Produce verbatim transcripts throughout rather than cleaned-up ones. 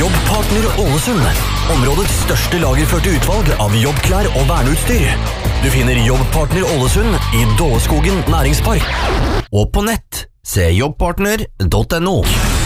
Jobbpartner Ålesund, områdets største lagerførte utvalg av jobbklær og verneutstyr. Du finner Jobbpartner Ålesund i Dåleskogen næringspark. Og på nett, se jobbpartner punktum no.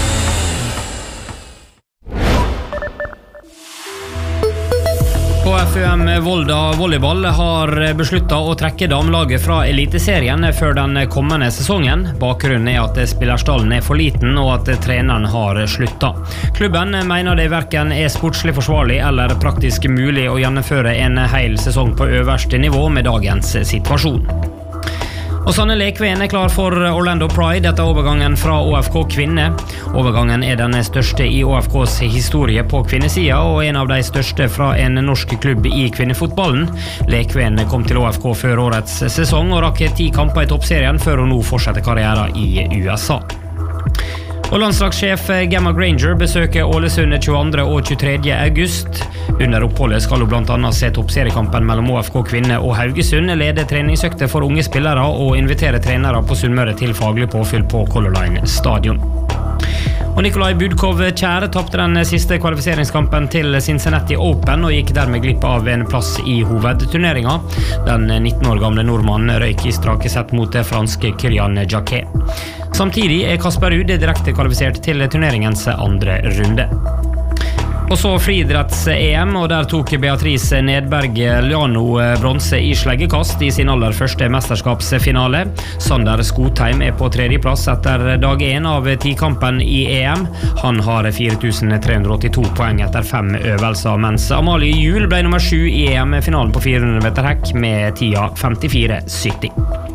K F U M Volda Volleyball har besluttet å trekke damelaget fra eliteserien før den kommende sesongen. Bakgrunnen er at spillerstallen er for liten og at treneren har sluttet. Klubben mener det hverken er sportslig forsvarlig eller praktisk mulig å gjennomføre en hel sesong på øverste nivå med dagens situasjon. Og Sanne Lekven er klar for Orlando Pride etter overgangen fra O F K Kvinne. Overgangen er den største i O F K's historie på kvinnesida, og en av de største fra en norsk klubb i kvinnefotballen. Lekven kom til O F K før årets sesong og rakk ti kamper i toppserien før hun nå fortsetter karrieren i U S A. Og landslagssjef Gemma Granger besøker Ålesund tjueandre og tjuetredje august. Under oppholdet skal hun blant annet se toppseriekampen mellom O F K Kvinne og Haugesund, lede treningsøkter for unge spillere og invitere trenere på Sunnmøre til faglig påfyll på Color Line stadion. Og Nikolai Budkov Kjær tapte den siste kvalifiseringskampen til Cincinnati Open og gikk dermed glipp av en plass i hovedturneringen. Den nitten år gamle nordmannen røyk i strake sett mot det franske Kylian Jacquet. Samtidig er Kasper Ruud direkte kvalifisert til turneringens andre runde. Og så friidretts-E M, og der tok Beatrice Nedberg Liano bronse i sleggekast i sin aller første mesterskapsfinale. Sander Skotheim er på tredjeplass etter dag én av tikampen i E M. Han har fire tusen tre hundre åttito poeng etter fem øvelser, mens Amalie Juel ble nummer sju i E M-finalen på fire hundre meter hekk med tida femtifire sytti.